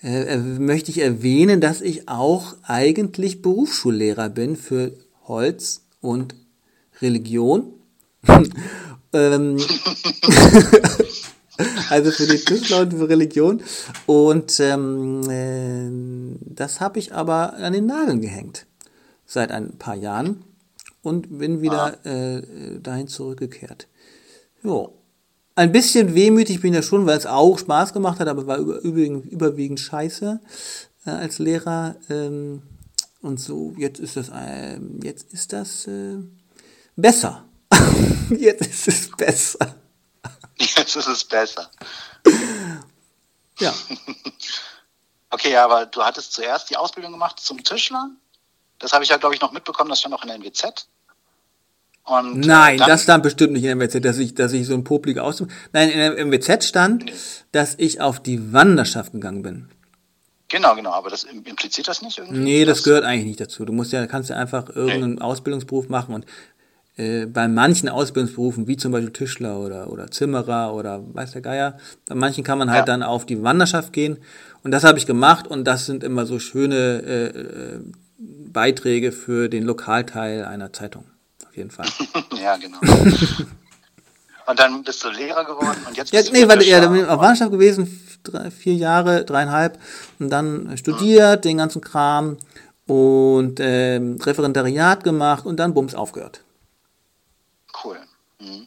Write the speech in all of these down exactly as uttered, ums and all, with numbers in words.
äh, möchte ich erwähnen, dass ich auch eigentlich Berufsschullehrer bin für Holz und Religion. ähm, also für die Tischler und für Religion. Und ähm, äh, das habe ich aber an den Nageln gehängt seit ein paar Jahren und bin wieder äh, dahin zurückgekehrt. Jo. Ein bisschen wehmütig bin ich ja schon, weil es auch Spaß gemacht hat, aber war über, überwiegend, überwiegend scheiße äh, als Lehrer. Ähm, und so, jetzt ist das, äh, jetzt ist das äh, besser. Jetzt ist es besser. Jetzt ist es besser. Ja. Okay, aber du hattest zuerst die Ausbildung gemacht zum Tischler. Das habe ich ja, glaube ich, noch mitbekommen, das stand auch in der N W Z. Und, Nein, äh, dann, das stand bestimmt nicht in der M W Z, dass ich, dass ich so ein popliger Aus... Nein, in der M W Z stand, Nee. dass ich auf die Wanderschaft gegangen bin. Genau, genau, aber das impliziert das nicht irgendwie? Nee, das gehört eigentlich nicht dazu. Du musst ja, kannst ja einfach irgendeinen Nee. Ausbildungsberuf machen und äh, bei manchen Ausbildungsberufen, wie zum Beispiel Tischler oder, oder Zimmerer oder weiß der Geier, bei manchen kann man halt Ja. dann auf die Wanderschaft gehen und das habe ich gemacht und das sind immer so schöne äh, äh, Beiträge für den Lokalteil einer Zeitung. Auf jeden Fall. Ja, genau. Und dann bist du Lehrer geworden und jetzt Ja, bist du nee, wieder warte, ja, da Tischler. bin ich auf Wanderschaft gewesen, drei, vier Jahre, dreieinhalb, und dann studiert, mhm. den ganzen Kram und ähm, Referendariat gemacht und dann bums aufgehört. Cool. Mhm.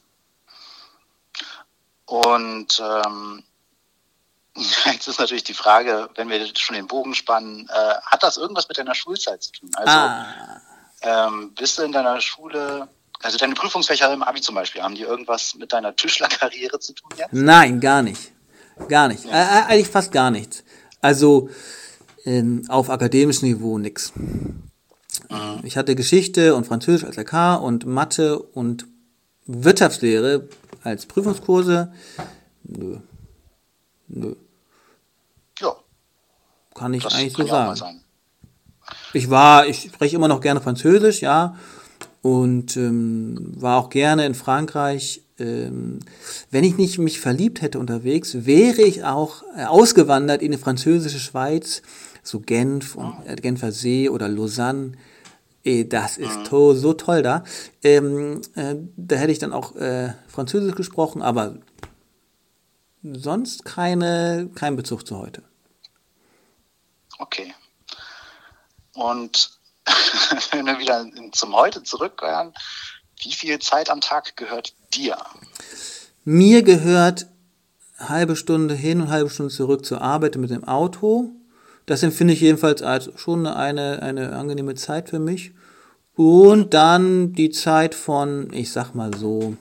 Und ähm, jetzt ist natürlich die Frage, wenn wir schon den Bogen spannen, äh, hat das irgendwas mit deiner Schulzeit zu tun? Also Ah. ähm, bist du in deiner Schule, also deine Prüfungsfächer im Abi zum Beispiel, haben die irgendwas mit deiner Tischlerkarriere zu tun jetzt? Nein, gar nicht. Gar nicht. Ja. Äh, eigentlich fast gar nichts. Also ähm, auf akademischem Niveau nix. Mhm. Ich hatte Geschichte und Französisch als L K und Mathe und Wirtschaftslehre als Prüfungskurse. Nö. Nö. Ja, Kann ich das eigentlich kann so ja auch mal sagen. sein. Ich war, ich spreche immer noch gerne Französisch, ja, und ähm, war auch gerne in Frankreich. Ähm, wenn ich nicht mich verliebt hätte unterwegs, wäre ich auch äh, ausgewandert in die französische Schweiz, so Genf und äh, Genfer See oder Lausanne. Äh, das ist Mhm. to- so toll da. Ähm, äh, da hätte ich dann auch äh, Französisch gesprochen, aber sonst keine, kein Bezug zu heute. Okay. Und wenn wir wieder zum Heute zurückkehren, wie viel Zeit am Tag gehört dir? Mir gehört halbe Stunde hin und halbe Stunde zurück zur Arbeit mit dem Auto. Das empfinde ich jedenfalls als schon eine, eine angenehme Zeit für mich. Und dann die Zeit von, ich sag mal so,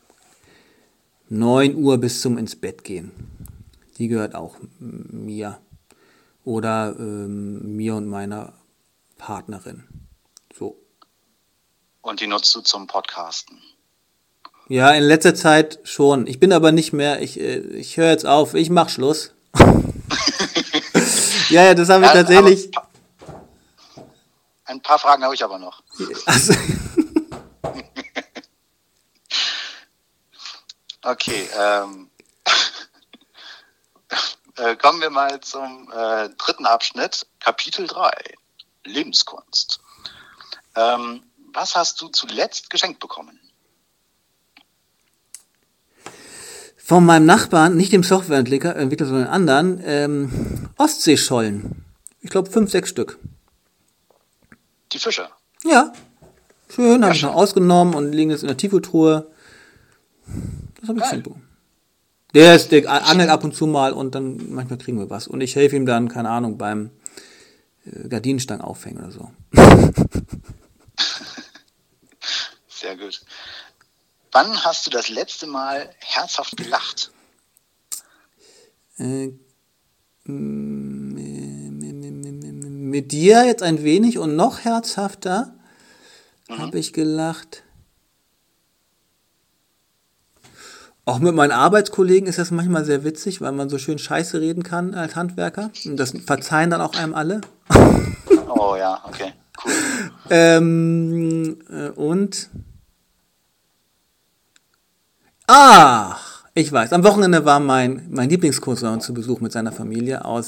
neun Uhr bis zum ins Bett gehen. Die gehört auch mir. Oder ähm, mir und meiner Partnerin. So. Und die nutzt du zum Podcasten? Ja, in letzter Zeit schon. Ich bin aber nicht mehr, ich, ich höre jetzt auf, ich mach Schluss. ja, ja, das habe ich Ja, tatsächlich. aber ein paar Fragen habe ich aber noch. Also, okay, ähm, äh, kommen wir mal zum äh, dritten Abschnitt, Kapitel drei, Lebenskunst. Ähm, was hast du zuletzt geschenkt bekommen? von meinem Nachbarn, nicht dem Softwareentwickler, Entwickler, sondern anderen, ähm, Ostseeschollen. Ich glaube fünf, sechs Stück. Die Fische. Ja, schön, habe Ja, ich noch schön. ausgenommen und liegen jetzt in der Tiefkühltruhe. Das habe ich Geil. geschenkt bekommen. Der, ist, der angelt ab und zu mal und dann manchmal kriegen wir was. Und ich helfe ihm dann, keine Ahnung, beim äh, Gardinenstangen aufhängen oder so. Sehr gut. Wann hast du das letzte Mal herzhaft gelacht? Äh, mit dir jetzt ein wenig und noch herzhafter mhm. habe ich gelacht. Auch mit meinen Arbeitskollegen ist das manchmal sehr witzig, weil man so schön Scheiße reden kann als Handwerker. Und das verzeihen dann auch einem alle. Oh ja, okay, cool. ähm, äh, und Ach, ich weiß, am Wochenende war mein, mein Lieblingskurs zu Besuch mit seiner Familie aus